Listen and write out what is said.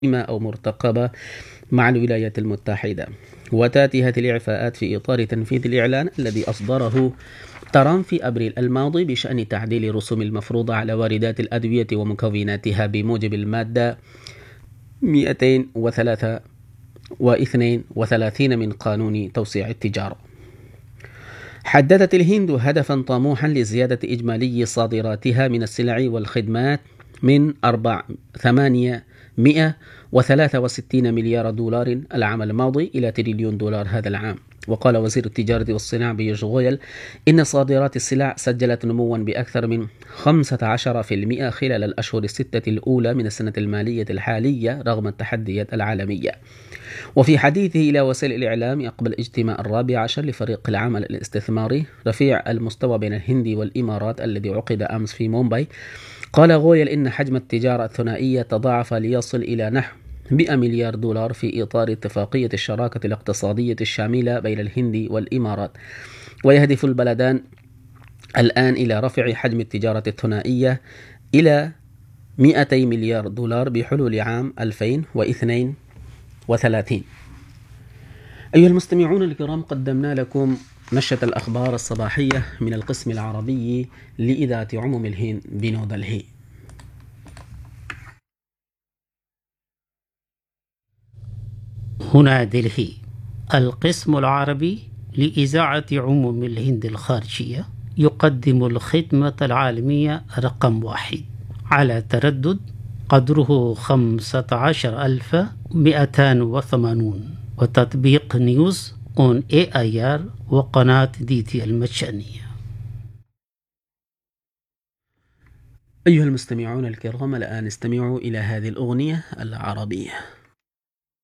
أو مرتقبة مع الولايات المتحدة. وتأتي هذه الإعفاءات في إطار تنفيذ الإعلان الذي أصدره ترامب في أبريل الماضي بشأن تعديل الرسوم المفروضة على واردات الأدوية ومكوناتها بموجب المادة 232 من قانون توسيع التجارة. حددت الهند هدفا طموحا لزيادة إجمالي صادراتها من السلع والخدمات من 863 مليار دولار العام الماضي إلى تريليون دولار هذا العام. وقال وزير التجارة والصناعة بيوش غويل إن صادرات السلع سجلت نموا بأكثر من 15% خلال الأشهر الستة الأولى من السنة المالية الحالية رغم التحديات العالمية. وفي حديثه إلى وسائل الإعلام قبل اجتماع 14 لفريق العمل الاستثماري رفيع المستوى بين الهند والإمارات الذي عقد أمس في مومباي، قال غويل إن حجم التجارة الثنائية تضاعف ليصل إلى نحو 100 مليار دولار في إطار اتفاقية الشراكة الاقتصادية الشاملة بين الهند والإمارات. ويهدف البلدان الآن إلى رفع حجم التجارة الثنائية إلى 200 مليار دولار بحلول عام 2032. أيها المستمعون الكرام، قدمنا لكم نشرة الأخبار الصباحية من القسم العربي لإذاعة عموم الهند بنيودلهي. هنا دلهي، القسم العربي لإذاعة عموم الهند الخارجية يقدم الخدمة العالمية رقم 1 على تردد قدره 15280 وتطبيق نيوز اون AIR وقناة DT المجانية. أيها المستمعون الكرام، الآن استمعوا إلى هذه الأغنية العربية.